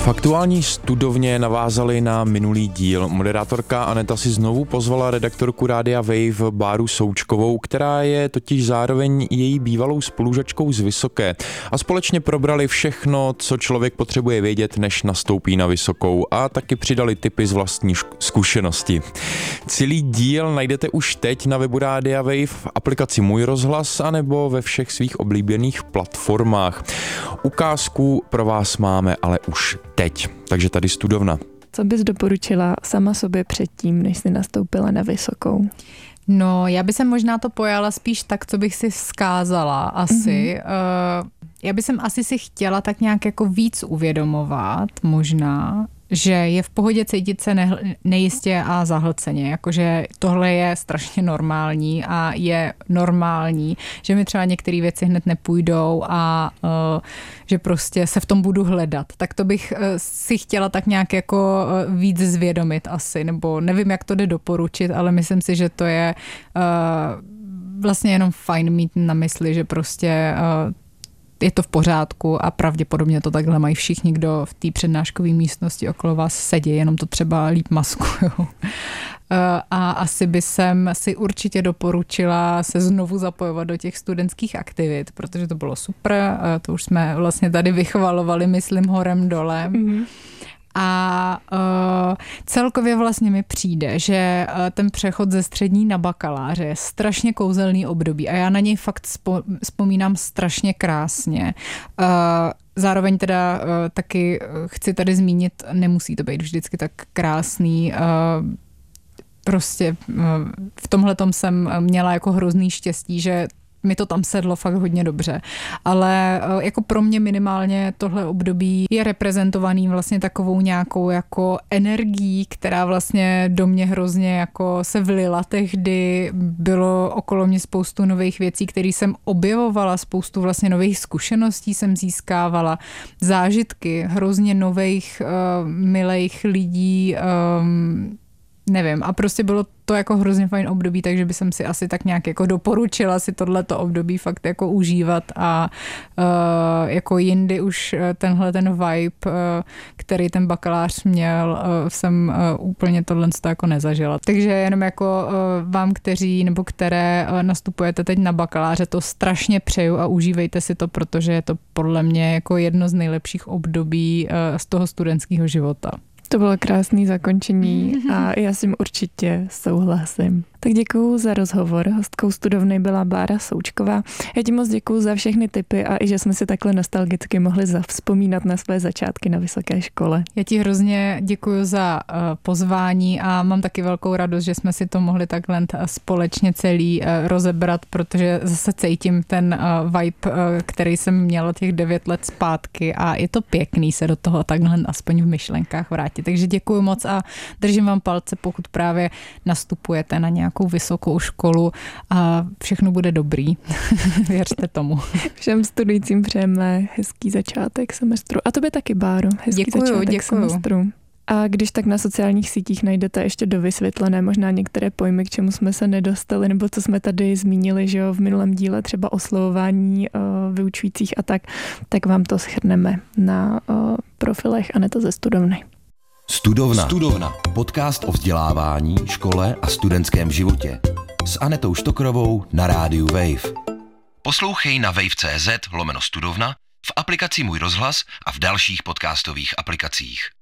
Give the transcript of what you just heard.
V aktuální studovně navázali na minulý díl. Moderátorka Aneta si znovu pozvala redaktorku Rádia Wave Báru Součkovou, která je totiž zároveň její bývalou spolužačkou z Vysoké. A společně probrali všechno, co člověk potřebuje vědět, než nastoupí na Vysokou, a taky přidali tipy z vlastní zkušenosti. Celý díl najdete už teď na webu Rádia Wave, v aplikaci Můj rozhlas anebo ve všech svých oblíbených platformách. Ukázku pro vás máme ale už teď, takže tady studovna. Co bys doporučila sama sobě předtím, než jsi nastoupila na Vysokou? No, já bych možná to pojala spíš tak, co bych si vzkázala asi. Já bych asi si chtěla tak nějak jako víc uvědomovat možná, že je v pohodě cítit se nejistě a zahlceně, jakože tohle je strašně normální a je normální, že mi třeba některé věci hned nepůjdou a že prostě se v tom budu hledat. Tak to bych si chtěla tak nějak jako víc zvědomit asi, nebo nevím, jak to jde doporučit, ale myslím si, že to je vlastně jenom fajn mít na mysli, že prostě je to v pořádku a pravděpodobně to takhle mají všichni, kdo v té přednáškové místnosti okolo vás sedí, jenom to třeba líp maskujou. A asi by jsem si určitě doporučila se znovu zapojovat do těch studentských aktivit, protože to bylo super, to už jsme vlastně tady vychvalovali, myslím, horem dolem. Mm-hmm. A celkově vlastně mi přijde, že ten přechod ze střední na bakaláře je strašně kouzelný období a já na něj fakt vzpomínám strašně krásně. Zároveň teda taky chci tady zmínit, nemusí to být vždycky tak krásný. Prostě v tomhletom jsem měla jako hrozný štěstí, že mi to tam sedlo fakt hodně dobře. Ale jako pro mě minimálně tohle období je reprezentovaný vlastně takovou nějakou jako energií, která vlastně do mě hrozně jako se vlila tehdy. Bylo okolo mě spoustu nových věcí, které jsem objevovala, spoustu vlastně nových zkušeností jsem získávala, zážitky hrozně nových milých lidí, nevím, a prostě bylo to jako hrozně fajn období, takže by jsem si asi tak nějak jako doporučila si tohleto období fakt jako užívat a jako jindy už ten vibe, který ten bakalář měl, jsem úplně tohle jako nezažila. Takže jenom jako vám, kteří nebo které nastupujete teď na bakaláře, to strašně přeju a užívejte si to, protože je to podle mě jako jedno z nejlepších období z toho studentského života. To bylo krásné zakončení a já s tím určitě souhlasím. Tak děkuju za rozhovor. Hostkou studovny byla Bára Součková. Já ti moc děkuju za všechny tipy a i že jsme si takhle nostalgicky mohli zavzpomínat na své začátky na vysoké škole. Já ti hrozně děkuju za pozvání a mám taky velkou radost, že jsme si to mohli takhle společně celý rozebrat, protože zase cítím ten vibe, který jsem měla těch 9 let zpátky a je to pěkný se do toho takhle aspoň v myšlenkách vrátit. Takže děkuju moc a držím vám palce, pokud právě nastupujete na nějakou vysokou školu a všechno bude dobrý. Věřte tomu. Všem studujícím přejeme hezký začátek semestru. A tobě taky, Báro. Hezký začátek semestru. A když tak na sociálních sítích najdete ještě dovysvětlené možná některé pojmy, k čemu jsme se nedostali, nebo co jsme tady zmínili, že jo, v minulém díle, třeba oslovování vyučujících a tak vám to shrneme na profilech Aneta ze studovny. Studovna. Podcast o vzdělávání, škole a studentském životě. S Anetou Štokrovou na rádiu Wave. Poslouchej na wave.cz/studovna, v aplikaci Můj rozhlas a v dalších podcastových aplikacích.